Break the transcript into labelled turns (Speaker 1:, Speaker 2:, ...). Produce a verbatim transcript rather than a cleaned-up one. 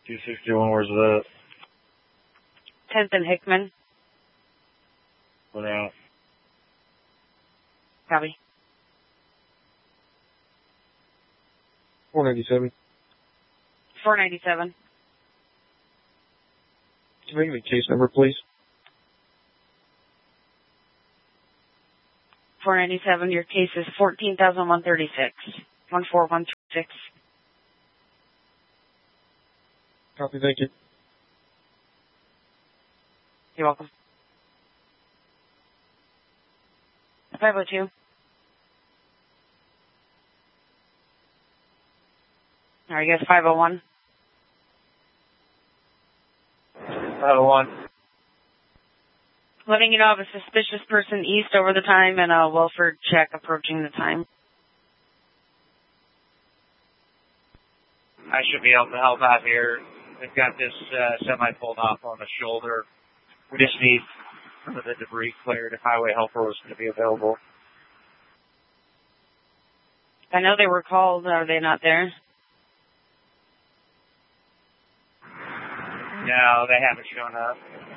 Speaker 1: two sixty-one, where's that?
Speaker 2: tenth and Hickman.
Speaker 1: What out?
Speaker 2: Copy.
Speaker 3: four ninety-seven.
Speaker 2: four ninety-seven.
Speaker 3: Can you give me case number, please?
Speaker 2: four ninety-seven, your case is fourteen thousand one hundred thirty-six. one four one three six.
Speaker 3: Copy, thank you.
Speaker 2: You're welcome. five oh two. All right, you guys, five oh one.
Speaker 1: five oh one.
Speaker 2: Letting you know of a suspicious person east over the time and a Welford check approaching the time.
Speaker 1: I should be able to help out here. They've got this uh, semi pulled off on the shoulder. We just need some of the debris cleared if highway helper was going to be available.
Speaker 2: I know they were called. Are they not there?
Speaker 1: No, they haven't shown up.